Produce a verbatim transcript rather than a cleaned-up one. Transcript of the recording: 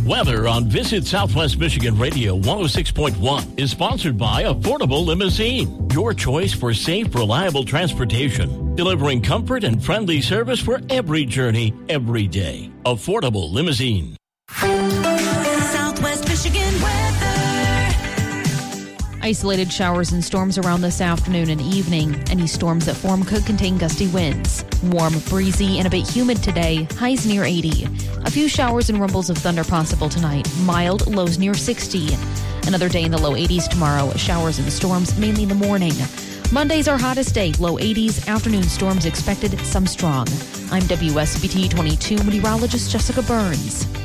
Weather on Visit Southwest Michigan Radio one oh six point one is sponsored by Affordable Limousine, your choice for safe, reliable transportation, delivering comfort and friendly service for every journey, every day. Affordable Limousine. Southwest Michigan weather. Isolated showers and storms around this afternoon and evening. Any storms that form could contain gusty winds. Warm, breezy, and a bit humid today. Highs near eighty. A few showers and rumbles of thunder possible tonight. Mild, lows near sixty. Another day in the low eighties tomorrow. Showers and storms mainly in the morning. Monday's our hottest day. Low eighties. Afternoon storms expected, some strong. I'm W S B T twenty-two meteorologist Jessica Burns.